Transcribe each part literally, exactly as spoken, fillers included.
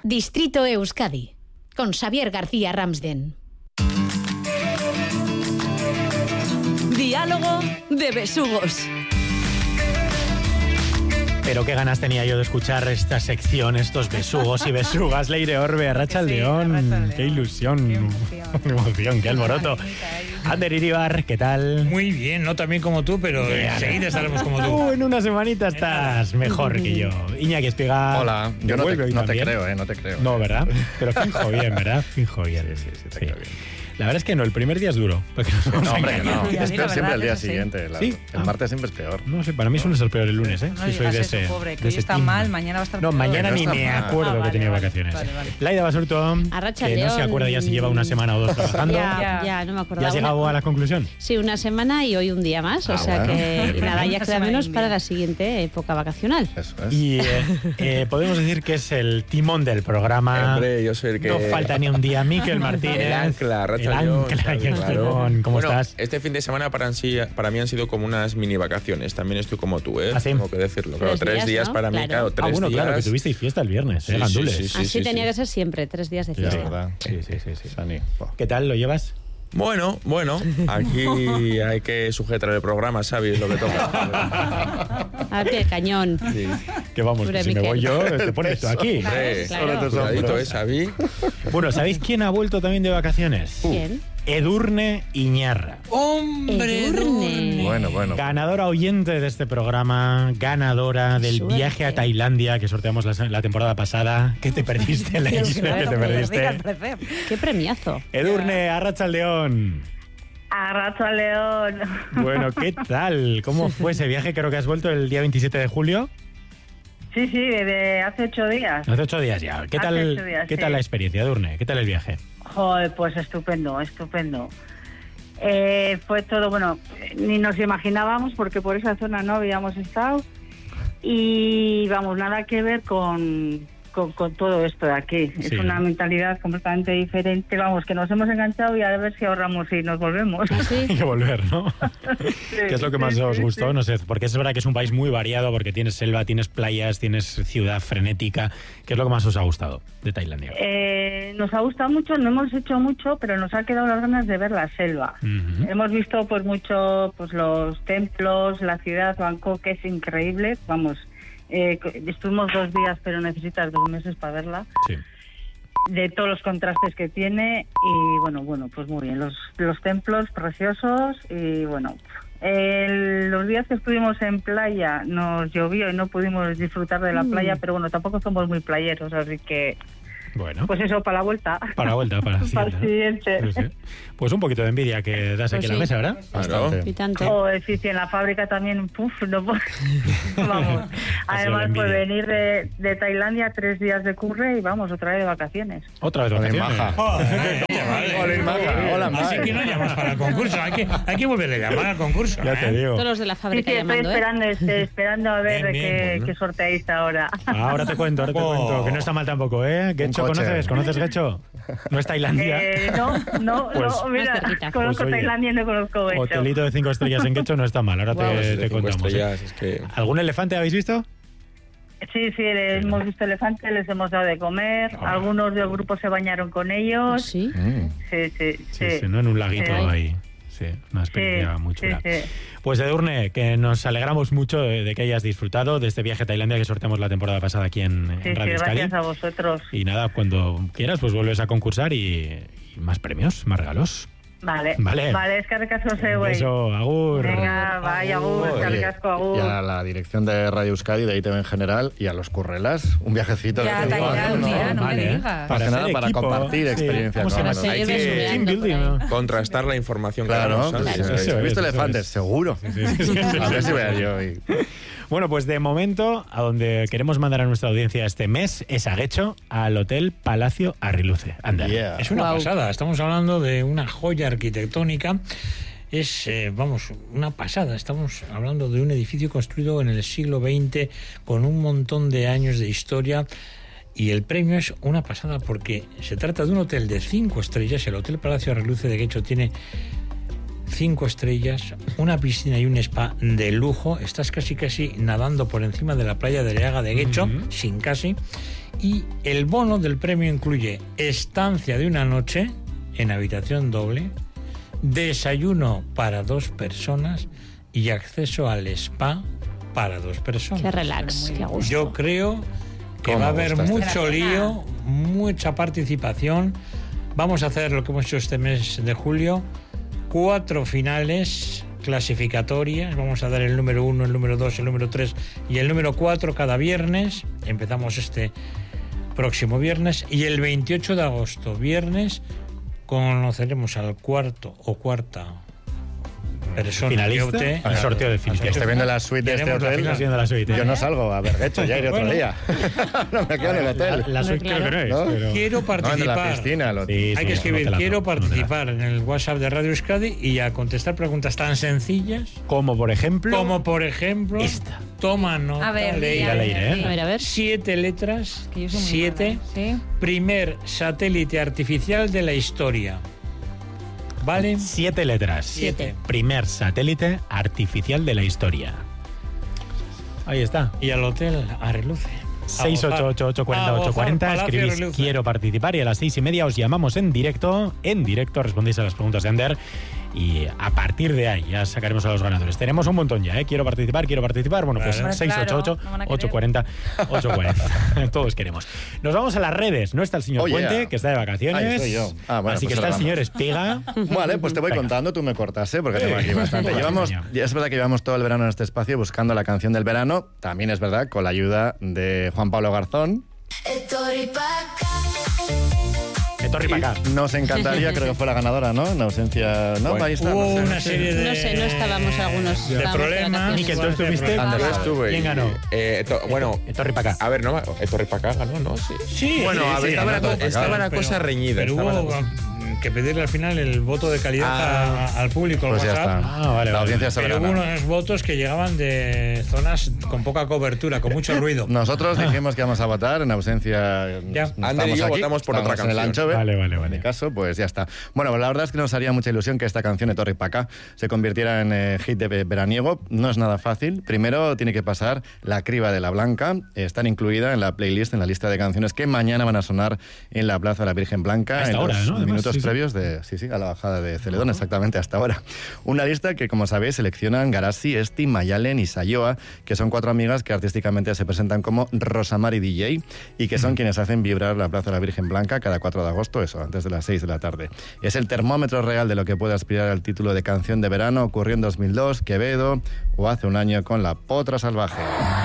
Distrito Euskadi, con Xavier García Ramsden. Diálogo de besugos. Pero qué ganas tenía yo de escuchar esta sección, estos besugos y besugas. Leire Orbe, Arratsaldeón, qué ilusión, qué emoción, qué, emoción, qué alboroto. Ander Iribar, ¿qué tal? Muy bien, no tan bien como tú, pero enseguida estaremos como tú. Uh, en una semanita estás mejor que yo. Iñaki Espiga. Hola, yo no, te, no te creo, eh, no te creo. No, ¿verdad? Pero finjo bien, ¿verdad? Finjo bien. Sí, sí, sí, te sí. creo bien. La verdad es que no, el primer día es duro. No, no, hombre, que no. Sí, Es peor siempre el día sí. siguiente. La, ¿Sí? El martes siempre es peor. No sé, para mí suele ser peor el lunes, ¿eh? No sí, soy de eso, ese. pobre, que de hoy ese está team. mal, mañana va a estar No, peor. mañana no ni está me mal. acuerdo Ah, que vale, tenía vale, vacaciones. vale, vale. Laida Basurto, que Arratsaldeón. no se acuerda ya si lleva una semana o dos trabajando. Ya, ya, no me ¿Ya acordaba. has llegado a la conclusión? Sí, una semana y hoy un día más. O Ah, sea bueno. que y nada, ya Una queda semana menos y un para día. la siguiente época vacacional. Eso es. Y eh, eh, podemos decir que es el timón del programa. Hombre, yo soy el que... No falta ni un día. Miquel Martínez. El ancla, El Arratsaldeón, ancla y el claro. timón. ¿Cómo Bueno, estás? este fin de semana para, sí, para mí han sido como unas mini vacaciones. También estoy como tú, ¿eh? ¿Ah, sí? Tengo que decirlo. Claro, Tres tres días, días ¿no? para mí, Claro. claro, tres Ah, bueno, días. claro, que tuvisteis fiesta el viernes, ¿eh? Sí, Gandules. sí, sí, sí. Así tenía sí. que ser siempre, tres días de Sí, Es fiesta. verdad. Sí, sí, sí, sí. Sani. Buah. ¿Qué tal? ¿Lo llevas? Bueno, bueno, aquí hay que sujetar el programa, ¿sabes? Lo que toca. A ver, qué cañón. Sí. Que vamos, Hombre, que si me Miquel. voy yo, te pones tú aquí. Hombre, Claro. cuidadito, ¿eh, Xavi? Bueno, ¿sabéis quién ha vuelto también de vacaciones? ¿Quién? Edurne Iñarra. ¡Hombre! Edurne. Bueno, bueno. Ganadora oyente de este programa, ganadora del Suerte. viaje a Tailandia que sorteamos la, la temporada pasada. ¿Qué te perdiste, Leis? ¿Qué te perdiste? Qué premiazo. Edurne, Arratsaldeón. Arratsaldeón. Bueno, ¿qué tal? ¿Cómo fue ese viaje? Creo que has vuelto el día veintisiete de julio. Sí, sí, de hace ocho días. Hace ocho días ya. ¿Qué Hace tal, ocho días, ¿qué sí. tal la experiencia, Edurne? ¿Qué tal el viaje? Joder, pues estupendo, estupendo. Eh, fue todo, bueno, ni nos imaginábamos porque por esa zona no habíamos estado y vamos, nada que ver con, con, con todo esto de aquí. Sí, es una ¿no? mentalidad completamente diferente, vamos, que nos hemos enganchado y a ver si ahorramos y nos volvemos. Hay que volver, ¿no? ¿Qué es lo que más sí, os sí, gustó? sí. No sé, porque es verdad que es un país muy variado, porque tienes selva, tienes playas, tienes ciudad frenética. ¿Qué es lo que más os ha gustado de Tailandia? Eh, nos ha gustado mucho, no hemos hecho mucho, pero nos ha quedado las ganas de ver la selva. Ujú. Hemos visto pues mucho pues los templos, la ciudad, Bangkok, que es increíble, vamos, eh, estuvimos dos días, pero necesitas dos meses para verla, Sí. de todos los contrastes que tiene y bueno, bueno, pues muy bien, los, los templos preciosos y bueno, el- los días que estuvimos en playa nos llovió y no pudimos disfrutar de la playa, pero bueno, tampoco somos muy playeros, así que Bueno, pues eso, para la vuelta. para la vuelta, para la Para el siguiente. ¿no? siguiente. Sí, sí. Pues un poquito de envidia que das aquí Pues en la sí. mesa, ¿verdad? Claro. Y tanto. O sí, sí, en la fábrica también, puf, no puedo- vamos. Ha sido la Además, pues envidia. venir de, de Tailandia tres días de curre y vamos, otra vez de vacaciones. Otra vez Hola, vacaciones. maja. Joder, vale. Hola, Maja. Hola, Así Maja. que no llamas para el concurso, hay que, hay que volverle a llamar al concurso. Ya te ¿eh? digo. Todos los de la Sí, fábrica sí, estoy llamando, ¿eh? esperando, estoy esperando a ver Bien, bien, qué, bueno. qué sorteáis ahora. Ahora te cuento, ahora te Oh. cuento. Que no está mal tampoco, ¿eh? Getxo, coche. ¿conoces? ¿Conoces Getxo? No es Tailandia. Eh, no, no, Pues- no, mira, Más cerquita. conozco Pues, oye, Tailandia y no conozco hecho. Hotelito de cinco estrellas en Getxo no está mal. Ahora Vamos, te, de te cinco contamos. ¿eh? estrellas, es que... ¿Algún elefante habéis visto? Sí, sí, les hemos visto elefantes, les hemos dado de comer, Ah. algunos del grupo se bañaron con ellos. Sí. Mm. Sí, sí, sí. Sí, sí, ¿no? En un laguito Sí. ahí. Sí, una experiencia Sí, muy sí, chula. sí. Pues Edurne, que nos alegramos mucho de, de que hayas disfrutado de este viaje a Tailandia que sorteamos la temporada pasada aquí en, en Sí, sí, Radio Euskadi. gracias a vosotros. Y nada, cuando quieras, pues vuelves a concursar y, y más premios, más regalos. Vale, Vale. vale, es que recasco se Un güey. beso, agur. Venga, vaya, agur, es que Oye, recasco, agur. y a la dirección de Radio Euskadi, de I T V en general, y a los currelas, un viajecito. Ya, de vez en Tailandia, cuando, no me Vale, ¿eh? digas. Más que nada hacer para equipo, compartir sí. experiencia ¿Cómo se con llama? otros. Pues Hay Seguir que- besuneando Team por building, ahí. ¿no? Contrastar la información que Claro, damos, ¿sabes? claro. Eso es, ¿Has visto eso elefantes? es. Seguro. Sí, sí, sí. A ver si voy a yo. y- Bueno, pues de momento, a donde queremos mandar a nuestra audiencia este mes es a Getxo, al Hotel Palacio Arriluce. Anda. Yeah. Es una Guau. pasada, estamos hablando de una joya arquitectónica. Es, eh, vamos, una pasada. Estamos hablando de un edificio construido en el siglo veinte con un montón de años de historia. Y el premio es una pasada porque se trata de un hotel de cinco estrellas. El Hotel Palacio Arriluce de Getxo tiene cinco estrellas, una piscina y un spa de lujo. Estás casi casi nadando por encima de la playa de Leaga de Getxo, Uh-huh. sin casi. Y el bono del premio incluye estancia de una noche en habitación doble, desayuno para dos personas y acceso al spa para dos personas. Qué relax, qué gusto. Yo creo que ¿Cómo va a haber gusta mucho lío, mucha participación. Vamos a hacer lo que hemos hecho este mes de julio, cuatro finales clasificatorias. Vamos a dar el número uno, el número dos, el número tres y el número cuatro cada viernes. Empezamos este próximo viernes y el veintiocho de agosto, viernes, conoceremos al cuarto o cuarta persona Finalista, que opte al sorteo de final. Que esté viendo la suite de este Queremos la hotel. final. Viendo la suite, ¿eh? Yo no salgo a Berguecho, ya iré otro Bueno. día. No me quedo en el La, hotel. la suite creo que no es. ¿No? pero- Quiero No, en participar. la piscina. Lo... Sí, Hay sí, que escribir, conócela, quiero conócela. participar en el WhatsApp de Radio Euskadi y a contestar preguntas tan sencillas Como por ejemplo. como, por ejemplo, esta. Toma nota, A ver, Leire. Ya leeré, ¿eh? A ver, a ver. Siete letras, Que yo soy muy siete, mala, ¿sí? primer satélite artificial de la historia. ¿Vale? Siete letras. Siete. Primer satélite artificial de la historia. Ahí está. Y al hotel a reluce. seis ocho ocho ocho cuatro cero ocho cuatro cero. Escribís quiero participar y a las seis y media os llamamos en directo. En directo respondéis a las preguntas de Ander y a partir de ahí ya sacaremos a los ganadores. Tenemos un montón ya, ¿eh? Quiero participar, quiero participar. Bueno, pues Claro. seis ocho ocho Claro, no van a ocho cuatro cero ocho cuatro cero. Todos queremos. Nos vamos a las redes. No está el señor Oye, Puente, ah. que está de vacaciones. Ahí estoy yo. Ah, bueno, Así pues que está el ahora señor vamos. Espiga. Vale, pues te voy Venga. contando, tú me cortas, ¿eh? Porque tengo aquí bastante. Venga. Llevamos, Venga. ya es verdad que llevamos todo el verano en este espacio buscando la canción del verano. También es verdad con la ayuda de Juan Pablo Garzón. De Torre para acá. Y nos encantaría, creo que fue la ganadora, ¿no? En ausencia. No, Bueno. ahí está. Hubo no sé, una no sé. serie de... No sé, no estábamos algunos. de estábamos de problemas. vacaciones. Miquel, ¿tú estuviste? Anda, Yo Ah, estuve. ¿Quién y- ganó? Eh, to- bueno, De Torre para acá. a ver, no, Torre para acá ganó, ¿no? Sí. Sí, Bueno, sí, a ver, sí, estaba, la, ganó, co- estaba la pero- cosa reñida. Pero estaba la hubo cosa- que pedirle al final el voto de calidad Ah. a- al público, al Pues ya WhatsApp. está. Ah, vale, la vale. audiencia Pero hubo soberana. unos votos que llegaban de zonas con poca cobertura, con mucho ruido. Nosotros dijimos que íbamos a votar en ausencia. Ya. no Ander y estamos yo aquí, votamos por estamos otra en el canción. Anchove. Vale, vale, En vale. mi caso, pues ya está. Bueno, la verdad es que nos haría mucha ilusión que esta canción de Torre para acá se convirtiera en eh, hit de veraniego. No es nada fácil. Primero tiene que pasar la criba de la Blanca. Eh, Estar incluida en la playlist, en la lista de canciones que mañana van a sonar en la Plaza de la Virgen Blanca. A esta en hora, los ¿no? Además, minutos sí, sí. previos de, sí, sí, a la bajada de Celedón, exactamente hasta ahora. Una lista que, como sabéis, seleccionan Garasi, Esti, Mayalen y Sayoa, que son cuatro amigas que artísticamente se presentan como Rosamari D J y que son quienes hacen vibrar la Plaza de la Virgen Blanca cada cuatro de agosto, eso, antes de las seis de la tarde. Es el termómetro real de lo que puede aspirar al título de canción de verano. Ocurrió en dos mil dos, Quevedo, o hace un año con La Potra Salvaje.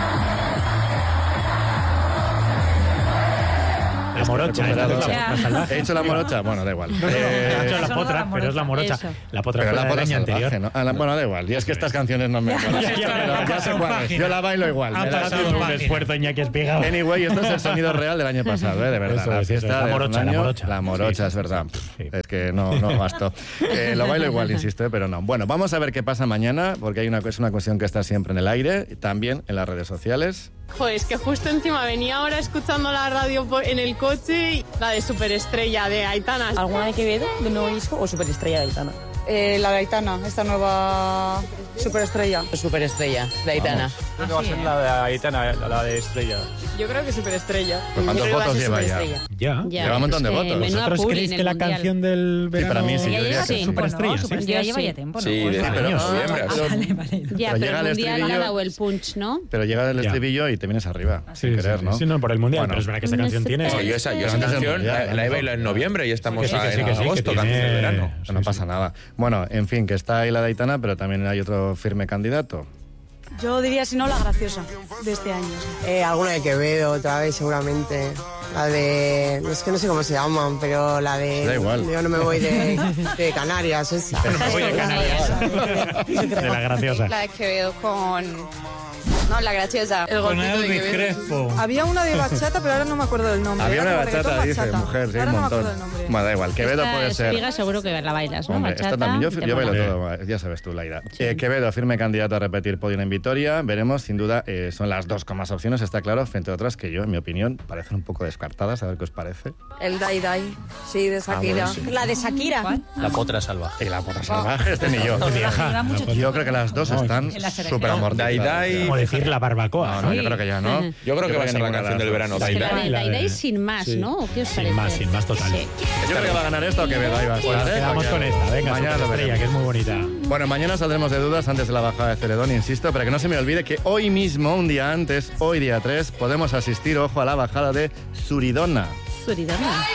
La morocha. recuperado. esta es la potra salvaje. ¿He hecho la morocha? Bueno, da igual. No, no, Eh, ha hecho la Solo potra, la pero es la morocha. Eso. La potra Pero fue la del potra año salvaje, anterior. ¿no? Ah, la- bueno, da igual. Y es que estas canciones no me acuerdo. Ya está, Pero ya sé pasado cuáles. página. Yo la bailo igual. Ha me da pasado igual. Un página. esfuerzo, Iñaki Espiga. Anyway, esto es el sonido real del año pasado, ¿eh? De verdad. Eso la es, eso es. fiesta La de morocha, un la año, morocha. La morocha, Sí, es sí, verdad. sí, sí. Es que no, no gasto. Eh, lo bailo igual, insisto, pero no. Bueno, vamos a ver qué pasa mañana, porque hay una, es una cuestión que está siempre en el aire, y también en las redes sociales. Joder, es que justo encima venía ahora escuchando la radio por- en el coche y la de Superestrella de Aitana. ¿Alguna de Quevedo, de nuevo disco o Superestrella de Aitana? Eh, la de Aitana, esta nueva Superestrella. Superestrella de Aitana. Creo que va a ser la de Aitana, la de Estrella. Yo creo que Superestrella. Pues ¿cuántos Creo que va a votos ser lleva ya? Superestrella. Ya. Ya, Lleva un montón de es que votos. menuda ¿Vosotros puli creéis en que el la mundial. canción del verano para mí sí, yo Ya diría lleva que sí. es tiempo, superestrella, ¿no? sí. Superestrella Yo lleva sí. ya tiempo, ¿no? Sí, Pues de- nada. pero años. noviembre. Ah, ha sido- vale, vale. Ya, Pero pero, llega el el mundial ha estribillo- dado el punch, ¿no? Pero llega el Ya. estribillo y te vienes arriba, Sí, sin sí, querer, sí, ¿no? sí, no, por el mundial, Bueno. pero es verdad que esta No canción sé. tiene. No, yo esa, yo esa Antes del canción mundial, la, la he bailado en noviembre y estamos Que sí, que a- sí, en que sí, que agosto, tiene- canción de verano. Sí, No sí. pasa nada. Bueno, en fin, que está ahí la de Aitana, pero también hay otro firme candidato. Yo diría, si no, la graciosa de este año. Eh, alguna de Quevedo otra vez, seguramente. La de... Es que no sé cómo se llaman, pero la de... Da igual. Yo no me voy de, de Canarias, esa. Me voy de Canarias. De la graciosa. La de Quevedo con... No, la graciosa. El Con golpito de Elvis Quevedo. Crespo. Había una de bachata, pero ahora no me acuerdo del nombre. Había Era una como reggaetón, bachata, dice, bachata. mujer, sí, Ahora un no me montón. acuerdo del nombre. Bueno, da igual, Quevedo Esta puede ser. espiga seguro que la bailas, ¿no? Hombre, Bachata, esta también, yo, te yo bailo mola. todo, ya sabes tú, Laira. Eh, Quevedo, firme candidato a repetir podio en Vitoria, veremos, sin duda, eh, son las dos con más opciones, está claro, frente a otras que yo, en mi opinión, parecen un poco descartadas, a ver qué os parece. El Dai Dai, sí, de Shakira. bueno, sí. La de Shakira. La potra salvaje. Y la potra salvaje, este ni yo. Lleva mucho Yo creo que las dos están En la selección. súper amortizadas. Dai Dai, Como decía decir la barbacoa. No, no, yo creo que ya no. Yo creo que va a ser la canción del verano. La Daida. de Daida y sin más, Sí. ¿no? ¿Qué os Sin parece? más, sin más total. Sí. Yo creo que va a ganar esto o Quevedo. Ahí va a Pues estar, nos ¿eh? quedamos con esta. Venga, Mañana lo Superestrella, veremos. que es muy bonita. Bueno, mañana saldremos de dudas antes de la bajada de Celedón, insisto, para que no se me olvide que hoy mismo, un día antes, hoy día tres, podemos asistir, ojo, a la bajada de Suridona. Suridona.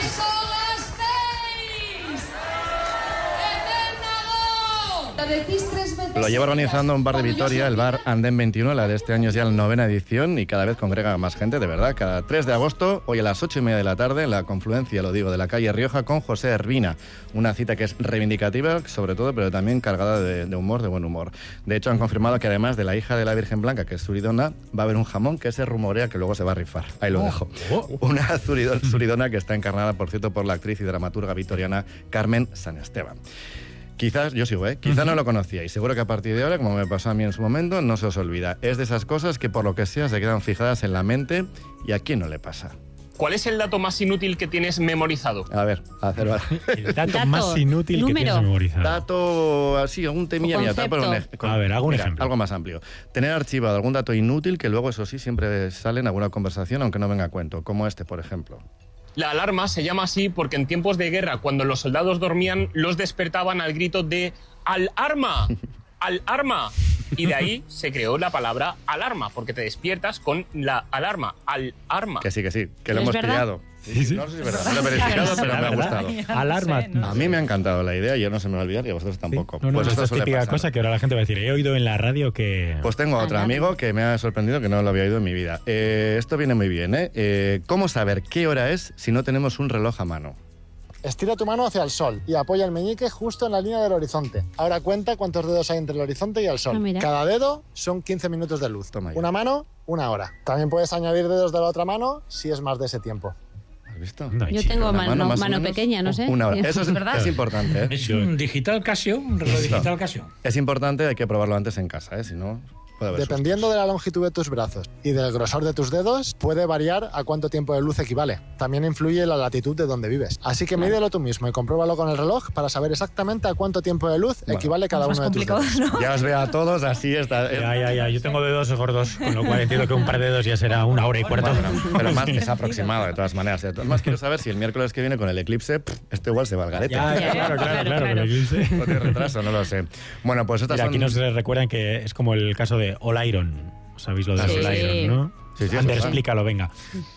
Lo lleva organizando un bar de Vitoria, el bar Andén veintiuno, la de este año es ya la novena edición y cada vez congrega más gente, de verdad. Cada tres de agosto, hoy a las ocho y media de la tarde, en la confluencia, lo digo, de la calle Rioja con José Hervina. Una cita que es reivindicativa, sobre todo, pero también cargada de, de humor, de buen humor. De hecho, han confirmado que además de la hija de la Virgen Blanca, que es Suridona, va a haber un jamón que se rumorea que luego se va a rifar. Ahí lo dejo. Una Suridona, Suridona que está encarnada, por cierto, por la actriz y dramaturga vitoriana Carmen San Esteban. Quizás, yo sigo, ¿eh? Quizás no lo conocía y seguro que a partir de ahora, como me pasó a mí en su momento, no se os olvida. Es de esas cosas que por lo que sea se quedan fijadas en la mente y a quién no le pasa. ¿Cuál es el dato más inútil que tienes memorizado? A ver, a hacer... El dato, Dato, más inútil número. que tienes memorizado. Dato así, algún temilla, O mira, te voy a poner un concepto. ej- A ver, hago un mira, ejemplo. Algo más amplio. Tener archivado algún dato inútil que luego, eso sí, siempre sale en alguna conversación, aunque no venga a cuento, como este, por ejemplo. La alarma se llama así porque en tiempos de guerra, cuando los soldados dormían, los despertaban al grito de ¡al arma! ¡Al arma! Y de ahí se creó la palabra alarma, porque te despiertas con la alarma, al arma. Que sí, que sí, que lo ¿Es hemos verdad? pillado. Sí, sí. No sé si es verdad, no lo he verificado, pero me ha gustado. Alarma. A mí me ha encantado la idea y yo no se me va a olvidar y a vosotros tampoco. No, no, pues esta esto es suele típica pasar. cosa que ahora la gente va a decir, he oído en la radio que... Pues tengo a otro Alarma. amigo que me ha sorprendido que no lo había oído en mi vida. Eh, esto viene muy bien, ¿eh? ¿eh? ¿Cómo saber qué hora es si no tenemos un reloj a mano? Estira tu mano hacia el sol y apoya el meñique justo en la línea del horizonte. Ahora cuenta cuántos dedos hay entre el horizonte y el sol. Ah, mira. Cada dedo son quince minutos de luz. Toma ya. Una mano, una hora. También puedes añadir dedos de la otra mano si es más de ese tiempo. ¿Has visto? No, Yo chico. tengo Una mano, más o mano menos, pequeña, no sé. Una hora. Eso es, ¿verdad? es importante, ¿eh? Es un digital Casio, un reloj digital Casio. Es importante, hay que probarlo antes en casa, ¿eh? Si no, puede haber Dependiendo de la longitud de tus brazos y del grosor de tus dedos, puede variar a cuánto tiempo de luz equivale. También influye la latitud de donde vives. Así que mídelo tú mismo y compruébalo con el reloj para saber exactamente a cuánto tiempo de luz Bueno, equivale cada Es uno más de tus complicado, dedos. ¿no? Ya os veo a todos así. Está, Ya, ya, ya. Yo tengo dedos gordos, con lo cual entiendo que un par de dedos ya será una hora y cuarto. Bueno, pero más es aproximado de todas maneras. De todas maneras, quiero saber si el miércoles que viene con el eclipse, pff, esto igual se va al garete. Ya, ya, Ya, claro, claro, claro, claro. claro. pero yo sé. No tiene retraso, no lo sé. Bueno, pues estas Mira, son... aquí nos recuerdan que es como el caso de All Iron. ¿Sabéis lo de Sí. All Iron, no? Sí, sí, Ander, eso, ¿eh? explícalo, venga.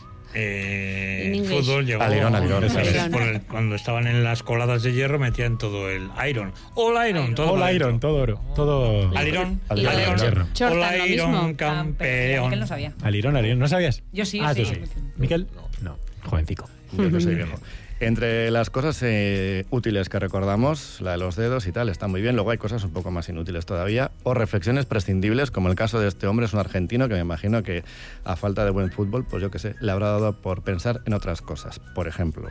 Eh, In el English. fútbol llegó Alirón, alirón, ¿sabes? alirón. Por el- cuando estaban en las coladas de hierro metían todo el iron. All iron, todo. All para Iron, dentro. todo oro. Todo... Alirón, Y lo de Alirón. Jordan, Hierro. lo All iron, mismo. Miquel campeón. no sabía. Alirón, Alirón. ¿No sabías? Yo sí, Ah, sí. tú sí. ¿Miquel? No. Jovencico. Yo que soy viejo. Entre las cosas eh, útiles que recordamos, la de los dedos y tal, está muy bien. Luego hay cosas un poco más inútiles todavía. O reflexiones prescindibles, como el caso de este hombre, es un argentino que me imagino que a falta de buen fútbol, pues yo qué sé, le habrá dado por pensar en otras cosas. Por ejemplo,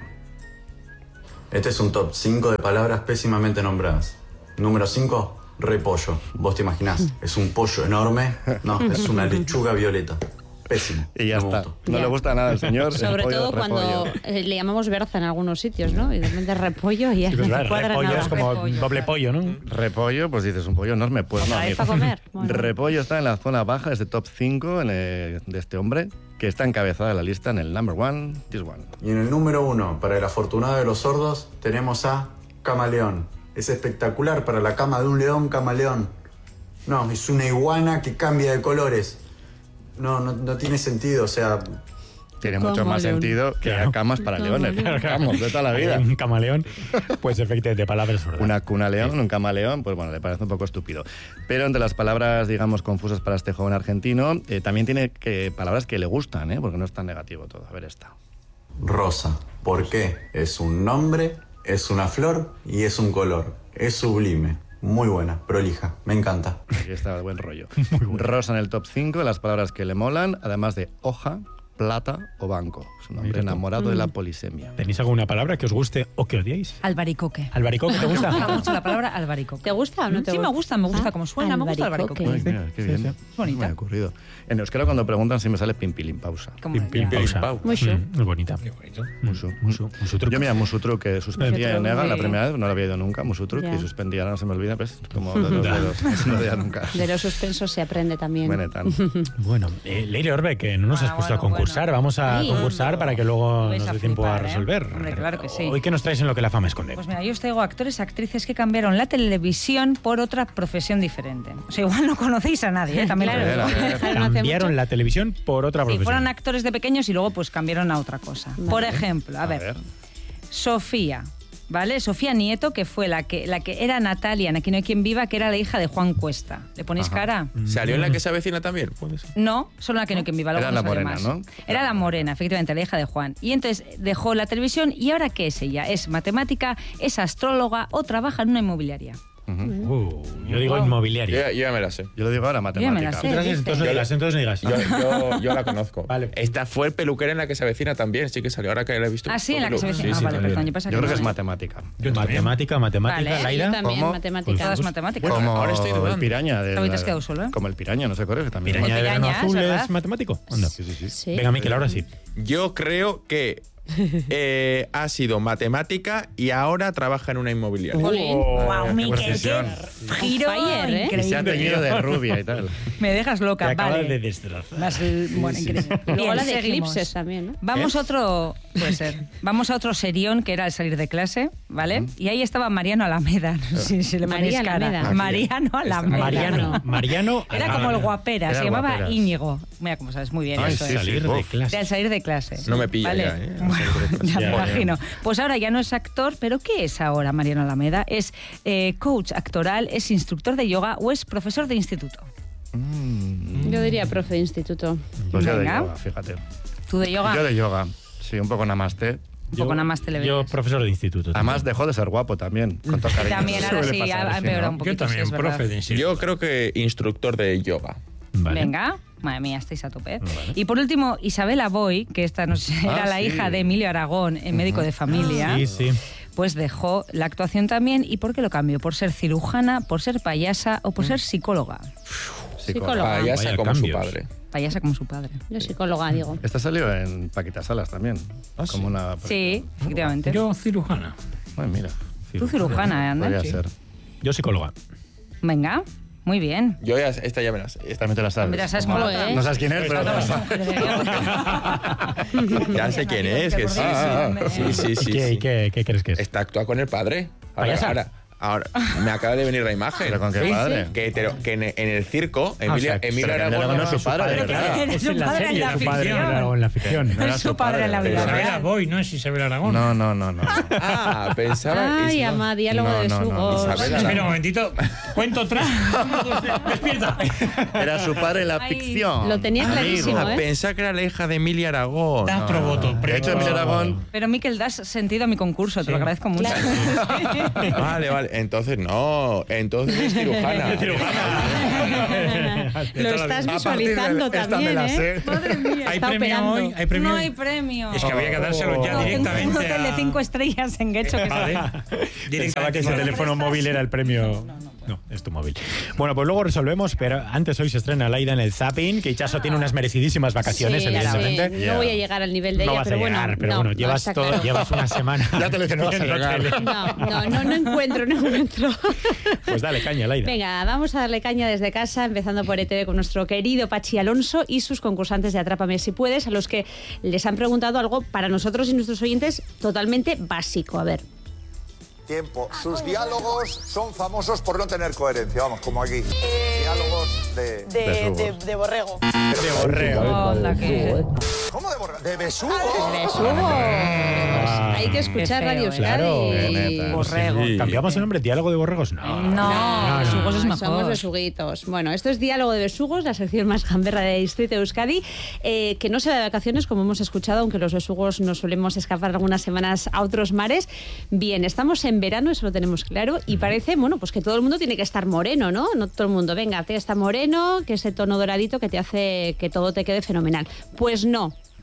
Este es un top cinco de palabras pésimamente nombradas. Número cinco, repollo. ¿Vos te imaginás? ¿Es un pollo enorme? No, es una lechuga violeta. Pésimo. y ya No me está. gustó. No Ya. le gusta nada al señor. Sobre el pollo, todo cuando repollo. eh, le llamamos berza en algunos sitios, ¿no? Y de repente repollo y ya Sí, pues, no claro, te cuadra repollo nada. es como Repollo, doble claro. pollo, ¿no? Repollo, pues dices, un pollo enorme. Pues no, Otra vez amigo. para comer. Bueno. Repollo está en la zona baja de este top cinco en, eh, de este hombre, que está encabezada la lista en el number one, this one. Y en el número uno, para el afortunado de los sordos, tenemos a Camaleón. Es espectacular para la cama de un león camaleón. No, es una iguana que cambia de colores. No, no, no tiene sentido, o sea... Tiene mucho más Camaleón. sentido que Claro. camas para Camaleón. leones. Vamos, de toda la vida. Un camaleón, pues efectivamente, palabras sordas. Una cuna león, un camaleón, pues bueno, le parece un poco estúpido. Pero entre las palabras, digamos, confusas para este joven argentino, eh, también tiene que, palabras que le gustan, ¿eh? Porque no es tan negativo todo. A ver esta. Rosa. ¿Por qué? Es un nombre, es una flor y es un color. Es sublime. Muy buena, prolija. Me encanta. Aquí está el buen rollo. Rosa en el top cinco, las palabras que le molan, además de hoja, plata o banco. Es un hombre enamorado de la polisemia. ¿Tenéis alguna palabra que os guste o que odiéis? Albaricoque. ¿Albaricoque te gusta? Me gusta mucho la palabra albaricoque. ¿Te gusta o no te Sí, gusta? me gusta, me gusta Ah, como suena, me gusta albaricoque. Ay, mira, qué bien. Es bonita. Me ha ocurrido. En euskera cuando preguntan si me sale pimpilín pausa. Como Pimpilín ya. pausa. Mucho. Mm, muy bonita. Musu, musu. Musutruc. Yo mira, Musutruc que suspendía Musutruc, en EGA la sí. primera vez, no lo había ido nunca, Musutruc, Ya. y suspendía, ahora no se me olvida, pues, como de los dedos, no se me olvida nunca. De los suspensos se aprende también. Benetan. Bueno, eh, Leire Orbe, que no nos has Ah, puesto bueno, a concursar. bueno. Vamos a Ay, concursar para que luego Vais nos a dé tiempo a flipar, ¿eh? resolver. Hombre, claro que sí. Hoy, ¿qué nos traes en lo que la fama esconde? Pues mira, yo os traigo actores, actrices que cambiaron la televisión por otra profesión diferente. O sea, igual no conocéis a nadie, ¿eh? También Claro. lo digo. A ver, a ver. No hace Cambiaron mucho. la televisión por otra Sí, profesión. fueron actores de pequeños y luego pues cambiaron a otra cosa. Por ejemplo, a A ver, ver. Sofía, ¿vale? Sofía Nieto, que fue la que, la que era Natalia en Aquí no hay quien viva, que era la hija de Juan Cuesta. ¿Le ponéis Ajá. cara? ¿Salió en la que se avecina también? Puede ser. No, solo la que no hay quien viva. luego Era no la sale morena, más. ¿no? Era la morena, efectivamente, la hija de Juan. Y entonces dejó la televisión y ¿ahora qué es ella? ¿Es matemática, es astróloga o trabaja en una inmobiliaria? Uh, yo digo Yo inmobiliaria. ya, yo ya me la sé. Yo lo digo ahora, Yo ya me la matemática. sé. Entonces, entonces no Yo- digas, entonces no digas. Yo, yo, yo la conozco. Vale. Esta fue el peluquero en la que se avecina también, sí que salió ahora que la he visto. Ah, sí, en la que se ve. Sí, ah, sí, vale, también. perdón, yo pensaba Yo creo que no. es matemática. Yo matemática, matemática, Vale. Laida. Yo también, ¿Cómo? matemática. Todas matemáticas. Bueno, Como ahora estoy el dudando. piraña. De Hoy te la- has quedado solo, ¿eh? Como el piraña, ¿no se acuerda? Que también Piraña de verano Piraña, azul es es verdad. matemático. Anda. Sí, sí, sí. Sí. Venga, Miquel, ahora sí. Yo creo que eh, ha sido matemática y ahora trabaja en una inmobiliaria. Jolín. Wow, qué Miquel, precisión. qué giro Fire, ¿eh? Y se ha increíble. teñido de rubia y tal. Me dejas Te loca, acabas vale. de destrozar. Más, bueno, increíble. Y luego Bien, la de seguimos. eclipses también, ¿no? Vamos ¿Eh? a otro, puede ser. Vamos a otro serión que era el salir de clase, ¿vale? Y ahí estaba Mariano Alameda, no sé si le ponéis María cara. Alameda. Mariano Alameda. Mariano. Mariano. Era como el guapera, Era se el llamaba guaperas. Íñigo. Mira, como sabes muy bien Ay, eso. sí, ¿eh? Salir sí, de uf. clase. De al salir de clase. No me pilla ¿Vale? ya, ¿eh? Bueno, ya me Ya, ya. imagino. Pues ahora ya no es actor, pero ¿qué es ahora Mariano Alameda? ¿Es eh, coach actoral, es instructor de yoga o es profesor de instituto? Yo diría profe de instituto. Pues yo de Venga. yoga, fíjate. ¿Tú de yoga? Yo de yoga. Sí, un poco namaste. Un poco nada más te le Yo, ves. profesor de instituto. Además dejó de ser guapo también, con todo cariño. También, ahora Suele sí, pasar, ha sí, empeorado ¿no? un poquito. Yo también, sí, es verdad. profe de instituto. Yo creo que instructor de yoga. Vale. Venga. Madre mía, estáis a tope. Y por último, Isabela Boy, que esta no sé, Ah, era la sí. hija de Emilio Aragón, el médico de familia, Sí, sí. pues dejó la actuación también. ¿Y por qué lo cambió? ¿Por ser cirujana, por ser payasa o por ser psicóloga? Psicóloga. Payasa Vaya como su cambios. padre. Payasa como su padre. Yo psicóloga, digo. Esta salió en Paquita Salas también. Ah, como sí. una... Sí, efectivamente. Yo cirujana. Ay, mira. Tú cirujana, ¿eh, Podría Ander? ser. Yo psicóloga. Venga, muy bien. Yo ya, esta ya me la sé. Esta- También te la sabes. Mira, ¿sabes cómo Ojo, la otra? ¿eh? No sabes quién es, pero te la sabes. Ya sé quién es, que sí, Ah, sí. Sí, sí, ¿Y sí. qué, sí. y qué, qué crees que es? Está actúa con el padre. Ahora, ¿Payasa? ahora, ahora, me acaba de venir la imagen. ¿Pero con qué Sí, padre? sí. Que, te lo- que en, en el circo, Ah, o Emilia, sea, que- Emilia pero que Aragón no es llama- su padre, Pero que ¿verdad? eres Es su en la padre en serie, la su padre ficción. en la ficción. No era Es su padre en la vida Pero- real. Isabela Boy, no es Isabel Aragón. No, no, no, no. Ah, pensaba... Ay, es- ama, diálogo No, de no, no, besugos. Isabela. Espera un momentito. Cuento atrás. Despierta. Era su padre en la Ay, ficción. lo tenía amigo. clarísimo, Ah, ¿eh? pensaba que era la hija de Emilia Aragón. Da provoto. De hecho, Emilio Aragón... Pero Miquel, das sentido a mi concurso, te lo agradezco mucho. Vale, vale. Entonces no. Entonces es cirujana. Lo estás A partir de visualizando esta también, me la ¿eh? sé. Madre mía. ¿Hay Está premio operando. hoy? ¿Hay premio No hoy? hay premio. Es que había que dárselo ya No, tengo un directamente hotel de a... cinco estrellas en Guecho. Que Vale. Pensaba que ese por- teléfono móvil era el premio. No, es tu móvil. Bueno, pues luego resolvemos, pero antes hoy se estrena Laida en el Zapping, que Ichazo tiene unas merecidísimas vacaciones, Sí, evidentemente. sí. No voy a llegar al nivel de No ella, vas pero a bueno. llegar, pero no, bueno, no, llevas, está todo- claro. llevas una semana. Ya te lo dije, no vas a viendo llegar. tele. No, no, no, no encuentro, no encuentro. Pues dale caña, Laida. Venga, vamos a darle caña desde casa, empezando por E T V con nuestro querido Pachi Alonso y sus concursantes de Atrápame si puedes, a los que les han preguntado algo para nosotros y nuestros oyentes totalmente básico. A ver. Tiempo. Sus diálogos son famosos por no tener coherencia, vamos, como aquí. Diálogos de... De- de- de borrego. De borrego. Onda, que... ¿Cómo de borrego? ¿De besugo? ¡Besugo! Ah, Hay que escuchar qué feo, Radio ¿eh? Claro. Euskadi. Qué neta. Borrego. Sí. ¿Cambiamos el nombre? ¿Diálogo de borregos? No. No, besugos es Somos mejor. besuguitos. Bueno, esto es Diálogo de Besugos, la sección más gamberra de Distrito Euskadi, eh, que no se va de vacaciones, como hemos escuchado, aunque los besugos nos solemos escapar algunas semanas a otros mares. Bien, estamos en verano, eso lo tenemos claro, y parece, bueno, pues que todo el mundo tiene que estar moreno, ¿no? No todo el mundo, venga, te está moreno, que ese tono doradito que te hace que todo te quede fenomenal. Pues no.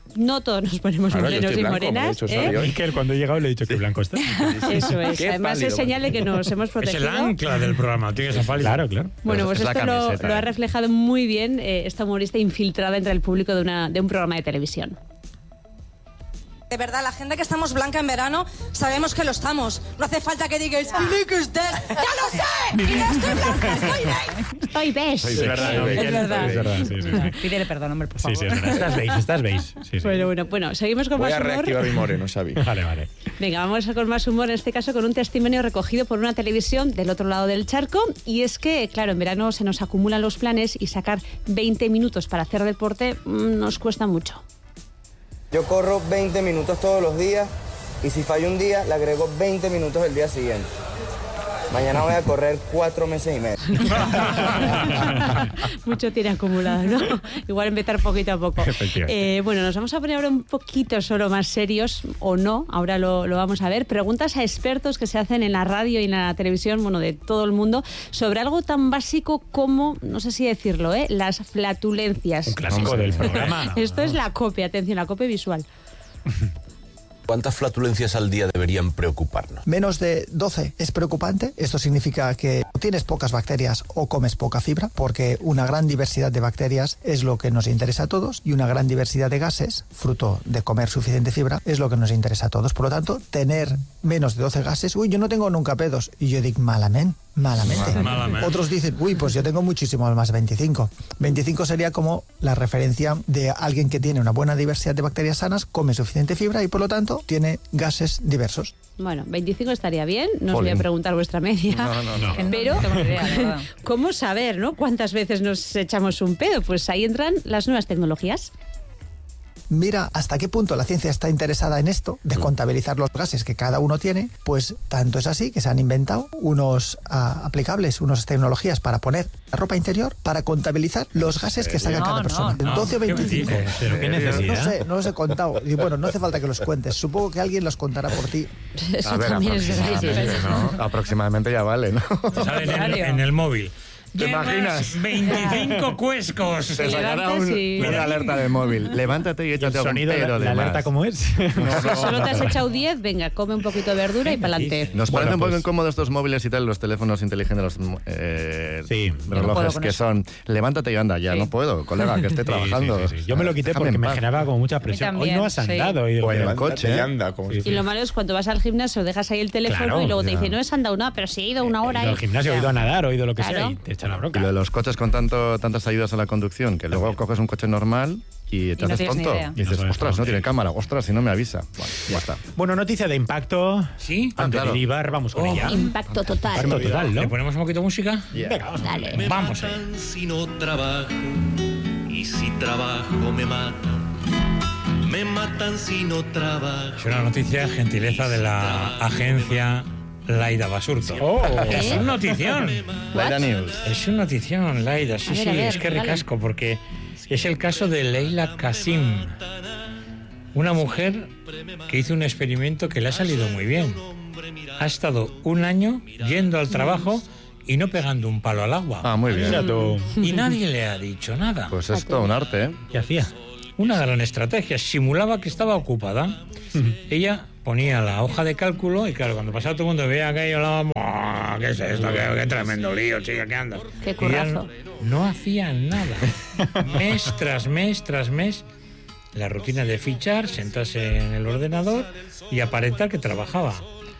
no todos nos ponemos Claro, yo morenos estoy y blanco, morenas. me he hecho ¿eh? sabio. Miquel, cuando he llegado le he dicho que blanco está. Eso es. Qué Además pálido. es señal de que nos hemos Es protegido. el ancla del programa, tienes esa pálida. Claro, claro. Bueno, pues Es la esto lo, camiseta, lo ha ¿eh? reflejado muy bien eh, esta humorista infiltrada entre el público de, una, de un programa de televisión. De verdad, la gente que estamos blanca en verano, sabemos que lo estamos. No hace falta que digáis, look at that. ¡Ya lo sé! ¡Y no estoy blanca, estoy beige! Estoy beige. Es verdad, no, Miquel, Es verdad. Es verdad, sí, sí, sí. Pídele perdón, hombre, por Sí, favor. sí, es verdad. Estás beige, estás beige. Sí, sí. Bueno, bueno, bueno, seguimos con Voy más a humor. reactivar mi moreno, Xavi. Vale, vale. Venga, vamos con más humor, en este caso con un testimonio recogido por una televisión del otro lado del charco. Y es que, claro, en verano se nos acumulan los planes y sacar veinte minutos para hacer deporte mmm, nos cuesta mucho. Yo corro veinte minutos todos los días y si fallo un día, le agrego veinte minutos el día siguiente. Mañana voy a correr cuatro meses y medio. Mucho tiene acumulado, ¿no? Igual empezar poquito a poco. Eh, bueno, nos vamos a poner ahora un poquito solo más serios, o no, ahora lo, lo vamos a ver. Preguntas a expertos que se hacen en la radio y en la televisión, bueno, de todo el mundo, sobre algo tan básico como, no sé si decirlo, ¿eh? Las flatulencias. Un clásico del programa. Esto es la copia, atención, la copia visual. ¿Cuántas flatulencias al día deberían preocuparnos? Menos de doce es preocupante. Esto significa que o tienes pocas bacterias o comes poca fibra, porque una gran diversidad de bacterias es lo que nos interesa a todos y una gran diversidad de gases, fruto de comer suficiente fibra, es lo que nos interesa a todos. Por lo tanto, tener menos de doce gases, uy, yo no tengo nunca pedos. Y yo digo, malamente, malamente. Malamente. Otros dicen, uy, pues yo tengo muchísimo más, veinticinco. veinticinco sería como la referencia de alguien que tiene una buena diversidad de bacterias sanas, come suficiente fibra y por lo tanto tiene gases diversos. Bueno, veinticinco estaría bien, no os voy Jolín. a preguntar vuestra media. No, no, no. Pero, No tengo ni idea, de verdad. ¿cómo saber, no? ¿Cuántas veces nos echamos un pedo? Pues ahí entran las nuevas tecnologías. Mira hasta qué punto la ciencia está interesada en esto, de contabilizar los gases que cada uno tiene, pues tanto es así que se han inventado unos ah, aplicables, unas tecnologías para poner la ropa interior, para contabilizar los gases que saca No, cada no, persona. no. doce o ¿Qué me veinticinco. dices? ¿Pero qué necesidad? No sé, no los he contado. Y bueno, no hace falta que los cuentes. Supongo que alguien los contará por ti. Eso A ver, también es verdad. aproximadamente, ¿no? Aproximadamente ya vale, ¿no? Te sale en el, en el móvil. ¿Te Llevas imaginas? veinticinco cuescos. Te sacará un, y- una alerta de móvil. Levántate y ¿Y el échate un sonido, pero la, de la más. alerta cómo es? Solo te has echado diez, venga, come un poquito de verdura y para adelante. Nos Bueno, parece un poco pues- incómodo estos móviles y tal, los teléfonos inteligentes, los eh, Sí. Yo no puedo relojes con que eso. son. Levántate y anda, ya Sí. no puedo, colega, que esté Sí, trabajando. sí, sí, sí. Yo me lo quité Déjame porque en me paz. generaba como mucha presión. Hoy también, no has sí. andado. Y de lo O en que- el coche. Y anda, como Sí, si- Y lo malo es cuando vas al gimnasio, dejas ahí el teléfono Claro, y luego te ya. dicen, no has andado nada, pero sí he ido una hora. He ido y- al gimnasio, he ido a nadar, he ido lo que Claro. sea y te echan la Y bronca. lo de los coches con tanto, tantas ayudas a la conducción, que luego coges un coche normal y te Y no haces tienes ni tonto. idea. Y dices, No sabes ostras, por no dónde tiene ir. cámara, ostras, si no me avisa. Bueno, ya está. Bueno, noticia de impacto. ¿Sí? Ah, Antes claro. de derivar, vamos con Oh. ella. Impacto total. Impacto total, ¿no? ¿Le ponemos un poquito de música? Venga, vamos. Dale. Vamos ahí. Si no trabajo y si trabajo me matan, me matan si no trabajo. Es una noticia gentileza de la agencia Laida Basurto. Oh. Es un notición. Laida News. Es un notición, Laida. Sí, A ver, sí, a ver, es que dale. recasco porque es el caso de Leila Kasim. Una mujer que hizo un experimento que le ha salido muy bien. Ha estado un año yendo al trabajo y no pegando un palo al agua. Ah, muy bien. Mira tú. Y nadie le ha dicho nada. Pues es todo un arte, ¿eh? ¿Qué hacía? Una gran estrategia. Simulaba que estaba ocupada. Ella ponía la hoja de cálculo y claro, cuando pasaba todo el mundo veía aquello, hablaba, "Buah, ¿qué es esto? ¿Qué, qué tremendo lío, chica, ¿qué anda?" Qué Y ella currazo. no, no hacía nada. Mes tras mes tras mes, la rutina de fichar, sentarse en el ordenador y aparentar que trabajaba.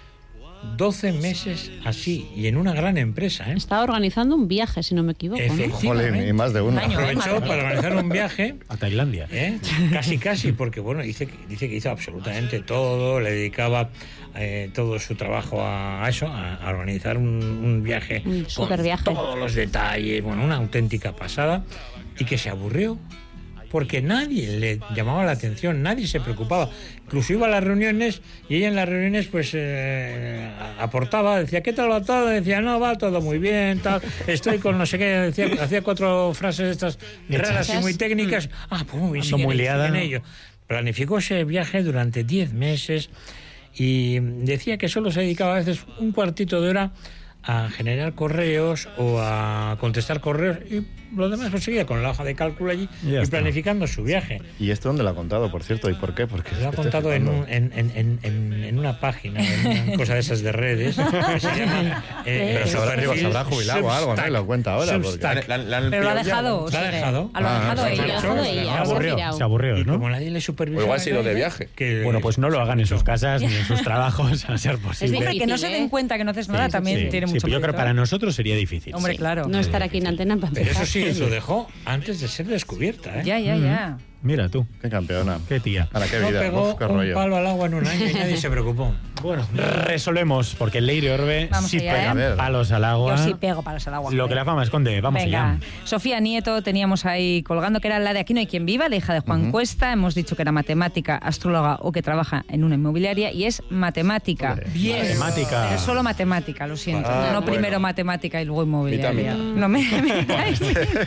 doce meses así y en una gran empresa, ¿eh? Estaba organizando un viaje, si no me equivoco, ¿no? Efectivamente. Jolín, y más de uno. Un año, ¿eh? Aprovechó Madre para mía. organizar un viaje. A Tailandia. ¿Eh? Casi, casi, porque bueno, dice, que- dice que hizo absolutamente todo, le dedicaba eh, todo su trabajo a, a eso, a, a organizar un, un viaje Un con superviaje. todos los detalles, bueno, una auténtica pasada, y que se aburrió. Porque nadie le llamaba la atención, nadie se preocupaba. Incluso iba a las reuniones y ella en las reuniones pues eh, aportaba, decía, ¿qué tal va todo? Decía, no, va todo muy bien, tal, estoy con no sé qué, decía, hacía cuatro frases estas raras y muy técnicas. Ah, pues muy bien, Ando sigue muy en ello, liada. sigue en ello. Planificó ese viaje durante diez meses y decía que solo se dedicaba a veces un cuartito de hora a generar correos o a contestar correos y lo demás pues seguía con la hoja de cálculo allí y, y planificando su viaje. ¿Y esto dónde lo ha contado, por cierto? ¿Y por qué? Porque lo ha contado en, un, en, en, en, en una página, en una cosa de esas de redes que se llama... Eh, pero se habrá, digo, se habrá jubilado o algo, ¿no? Y lo cuenta ahora. Porque... La, la, la, pero lo ha dejado. ¿Lo ha dejado? Ah, lo ha dejado ella. Lo ha dejado ella. Se aburrió, se aburrió, ¿no? Y como nadie le supervisa... O igual ha ido de viaje. Que, bueno, pues no lo hagan en sus casas ni en sus trabajos, a ser posible. Es difícil, que no se den cuenta que no haces nada, sí, también sí, tiene sí, mucho yo creo que para nosotros sería difícil. Hombre, sí. claro. No estar aquí en antena para Pero eso sí, lo dejó antes de ser descubierta, ¿eh? Ya, ya, ya. Mira tú. Qué campeona. Qué tía. Para qué No vida. pegó Uf, qué un rollo. palo al agua en un año y nadie se preocupó. Bueno, resolvemos, porque Leire Orbe Vamos sí allá, pega ¿eh? palos al agua. Yo sí pego palos al agua. Lo que la fama esconde. Vamos Venga. allá. Sofía Nieto teníamos ahí colgando, que era la de Aquí no hay quien viva, la hija de Juan Uh-huh. Cuesta. Hemos dicho que era matemática, astróloga o que trabaja en una inmobiliaria y es matemática. Joder. Bien. Matemática. Pero solo matemática, lo siento. Ah, no bueno. primero matemática y luego inmobiliaria. Vitamina. No me metáis.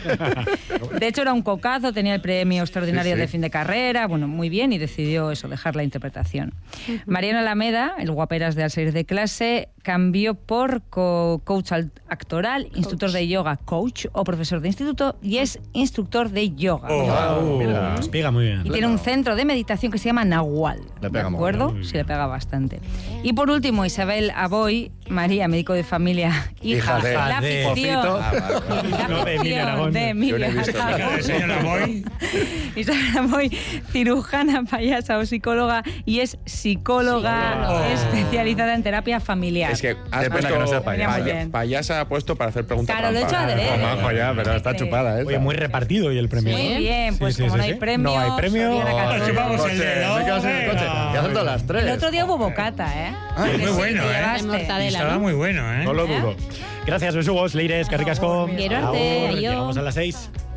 De hecho, era un cocazo, tenía el premio extraordinario Sí, sí. de fin de carrera. Bueno, muy bien, y decidió eso, dejar la interpretación. Mariana Alameda, el guaperas de Al salir de clase, cambió por co- coach al- actoral, instructor de yoga, coach o profesor de instituto, y es instructor de yoga. Ah, mira. Nos pega muy bien. Y tiene un centro de meditación que se llama Nahual. Le ¿De pega muy acuerdo? bien, muy Sí, le pega bastante. Y por último, Isabel Aboy, María, médico de familia, hija, Hija de- la de ficción, Pocito. Ah, vale, vale. la No, de Emilio ficción Aragón. de Yo Emilio no he visto Aragón. Hija del señor Aboy. Isabel Aboy, cirujana, payasa o psicóloga, y es psicóloga Psicóloga. especializada en terapia familiar. Es que has Qué pena puesto... que no sea payasa. Muy bien. Payasa ha puesto para hacer preguntas Claro, lo he hecho trampa. adrede. Oh, majo, ya, pero está chupada esa. Oye, muy repartido hoy el premio. Muy ¿no? bien, Sí, pues sí, como sí, no hay sí. premio, No hay premio. Soriana Oh, Castro. Nos llevamos Coche, el dedo. me quedo sin el coche. venga. Ya son todas las tres. El otro día hubo bocata, ¿eh? Muy Que sí, bueno, te ¿eh? llevaste. De mortadela. Estaba ¿no? muy bueno, ¿eh? No lo dudo. Gracias, besugos, Leires, que ricasco. Quiero arte, Agur, adiós. Llegamos a las seis.